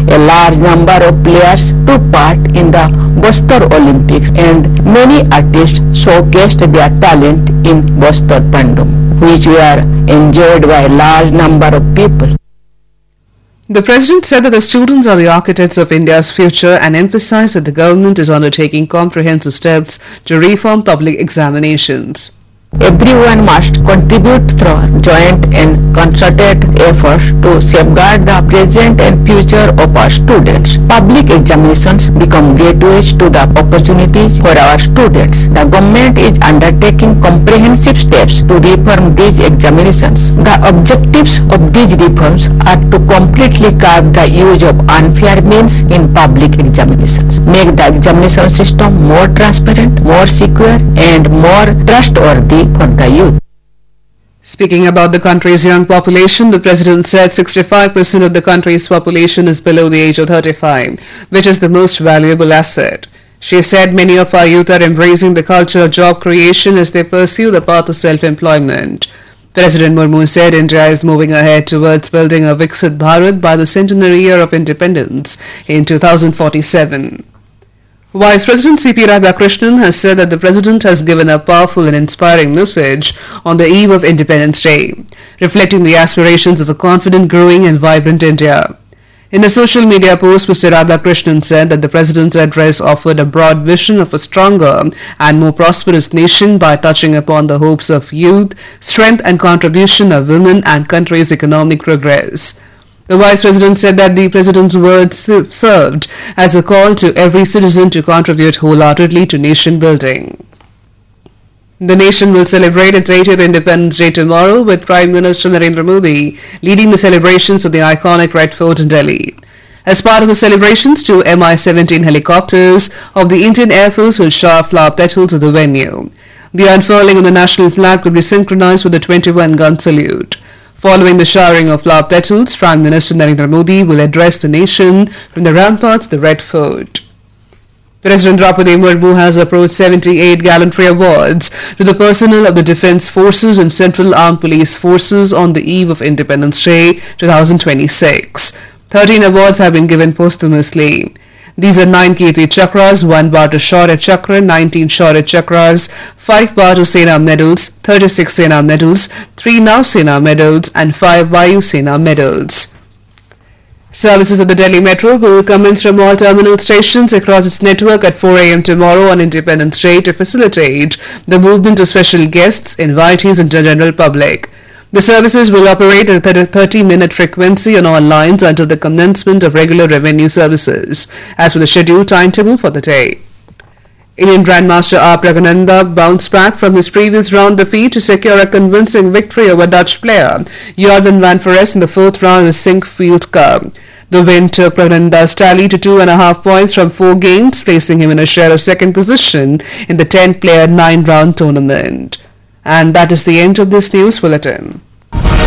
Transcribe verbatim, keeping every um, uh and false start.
A large number of players took part in the Bastar Olympics and many artists showcased their talent in Bastar Pandum, which were enjoyed by a large number of people. The President said that the students are the architects of India's future and emphasized that the government is undertaking comprehensive steps to reform public examinations. Everyone must contribute through joint and concerted efforts to safeguard the present and future of our students. Public examinations become gateways to the opportunities for our students. The government is undertaking comprehensive steps to reform these examinations. The objectives of these reforms are to completely curb the use of unfair means in public examinations, make the examination system more transparent, more secure, and more trustworthy for the youth. Speaking about the country's young population, the President said sixty-five percent of the country's population is below the age of thirty-five, which is the most valuable asset. She said many of our youth are embracing the culture of job creation as they pursue the path of self-employment. President Murmu said India is moving ahead towards building a Viksit Bharat by the centenary year of independence in two thousand forty-seven. Vice President C P Radhakrishnan has said that the President has given a powerful and inspiring message on the eve of Independence Day, reflecting the aspirations of a confident, growing and vibrant India. In a social media post, Mister Radhakrishnan said that the President's address offered a broad vision of a stronger and more prosperous nation by touching upon the hopes of youth, strength and contribution of women and country's economic progress. The Vice President said that the President's words served as a call to every citizen to contribute wholeheartedly to nation building. The nation will celebrate its eightieth Independence Day tomorrow, with Prime Minister Narendra Modi leading the celebrations at the iconic Red Fort in Delhi. As part of the celebrations, two M I seventeen helicopters of the Indian Air Force will shower flower petals at the venue. The unfurling of the national flag will be synchronized with the twenty-one gun salute. Following the showering of flower petals, Prime Minister Narendra Modi will address the nation from the ramparts of the Red Fort. President Draupadi Murmu has approached seventy-eight gallantry awards to the personnel of the Defence Forces and Central Armed Police Forces on the eve of Independence Day twenty twenty-six. thirteen awards have been given posthumously. These are nine Kirti Chakras, one Bharat Shaurya Chakra, nineteen Shaurya Chakras, five Bharat Sena medals, thirty-six Sena medals, three Nav Sena medals and five Vayu Sena medals. Services of the Delhi Metro will commence from all terminal stations across its network at four a m tomorrow on Independence Day to facilitate the movement of special guests, invitees and the general public. The services will operate at a thirty-minute frequency on all lines until the commencement of regular revenue services, as per the scheduled timetable for the day. Indian Grandmaster R. Pragnananda bounced back from his previous round defeat to secure a convincing victory over Dutch player Jordan van Foreest in the fourth round of the Sinquefield Cup. The win took Pragnananda's tally to two and a half points from four games, placing him in a share of second position in the ten-player nine-round tournament. And that is the end of this news bulletin.